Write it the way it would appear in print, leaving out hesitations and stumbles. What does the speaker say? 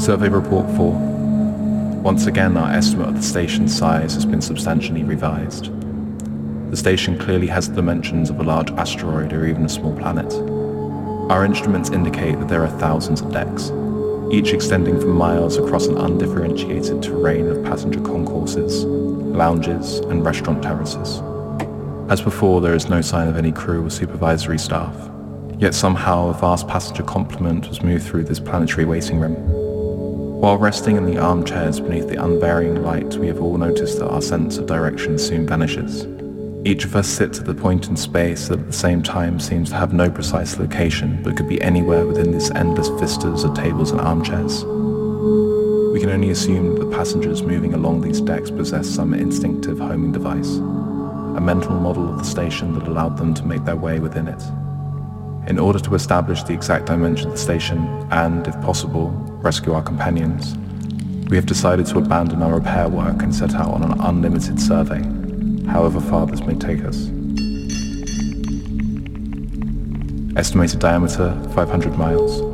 Survey Report 4. Once again, our estimate of the station's size has been substantially revised. The station clearly has the dimensions of a large asteroid or even a small planet. Our instruments indicate that there are thousands of decks, each extending for miles across an undifferentiated terrain of passenger concourses, lounges, and restaurant terraces. As before, there is no sign of any crew or supervisory staff, yet somehow a vast passenger complement was moved through this planetary waiting room. While resting in the armchairs beneath the unvarying light, we have all noticed that our sense of direction soon vanishes. Each of us sits at the point in space that at the same time seems to have no precise location, but could be anywhere within these endless vistas of tables and armchairs. We can only assume that the passengers moving along these decks possess some instinctive homing device, a mental model of the station that allowed them to make their way within it. In order to establish the exact dimension of the station and, if possible, rescue our companions, we have decided to abandon our repair work and set out on an unlimited survey, however far this may take us. Estimated diameter 500 miles.